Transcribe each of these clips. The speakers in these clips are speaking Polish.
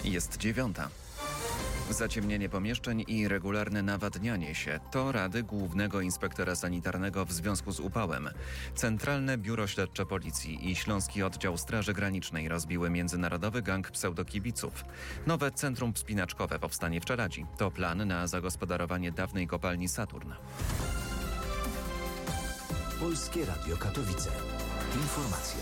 Jest 9:00. Zaciemnienie pomieszczeń i regularne nawadnianie się to rady głównego inspektora sanitarnego w związku z upałem. Centralne Biuro Śledcze Policji i Śląski Oddział Straży Granicznej rozbiły międzynarodowy gang pseudokibiców. Nowe centrum wspinaczkowe powstanie w Czeladzi. To plan na zagospodarowanie dawnej kopalni Saturn. Polskie Radio Katowice. Informacje.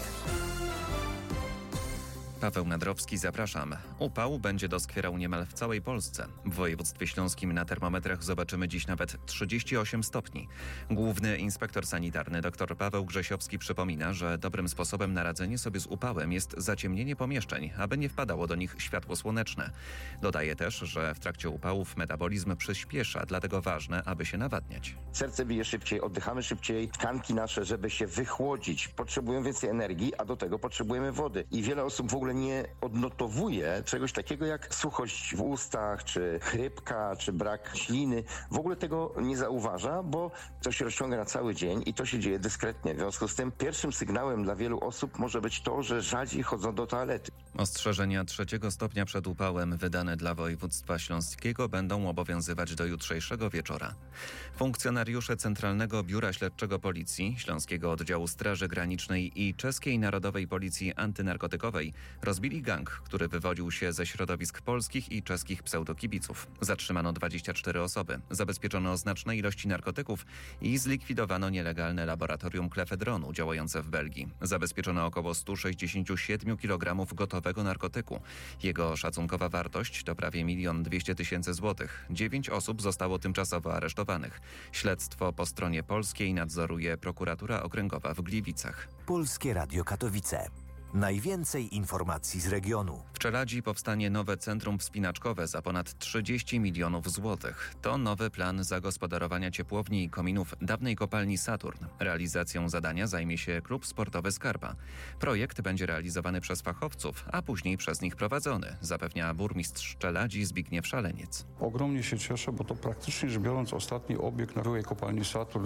Paweł Nadrowski, zapraszam. Upał będzie doskwierał niemal w całej Polsce. W województwie śląskim na termometrach zobaczymy dziś nawet 38 stopni. Główny inspektor sanitarny dr Paweł Grzesiowski przypomina, że dobrym sposobem na radzenie sobie z upałem jest zaciemnienie pomieszczeń, aby nie wpadało do nich światło słoneczne. Dodaje też, że w trakcie upałów metabolizm przyspiesza, dlatego ważne, aby się nawadniać. Serce bije szybciej, oddychamy szybciej, tkanki nasze, żeby się wychłodzić, potrzebują więcej energii, a do tego potrzebujemy wody. I wiele osób w ogóle nie odnotowuje czegoś takiego jak suchość w ustach, czy chrypka, czy brak śliny. W ogóle tego nie zauważa, bo to się rozciąga na cały dzień i to się dzieje dyskretnie. W związku z tym pierwszym sygnałem dla wielu osób może być to, że rzadziej chodzą do toalety. Ostrzeżenia 3. stopnia przed upałem wydane dla województwa śląskiego będą obowiązywać do jutrzejszego wieczora. Funkcjonariusze Centralnego Biura Śledczego Policji, Śląskiego Oddziału Straży Granicznej i Czeskiej Narodowej Policji Antynarkotykowej rozbili gang, który wywodził się ze środowisk polskich i czeskich pseudokibiców. Zatrzymano 24 osoby, zabezpieczono znaczne ilości narkotyków i zlikwidowano nielegalne laboratorium klefedronu działające w Belgii. Zabezpieczono około 167 kg gotowego narkotyku. Jego szacunkowa wartość to prawie 1 200 000 złotych. 9 osób zostało tymczasowo aresztowanych. Śledztwo po stronie polskiej nadzoruje prokuratura okręgowa w Gliwicach. Polskie Radio Katowice. Najwięcej informacji z regionu. W Czeladzi powstanie nowe centrum wspinaczkowe za ponad 30 milionów złotych. To nowy plan zagospodarowania ciepłowni i kominów dawnej kopalni Saturn. Realizacją zadania zajmie się klub sportowy Skarpa. Projekt będzie realizowany przez fachowców, a później przez nich prowadzony, zapewnia burmistrz Czeladzi Zbigniew Szaleniec. Ogromnie się cieszę, bo to praktycznie rzecz biorąc ostatni obiekt na byłej kopalni Saturn.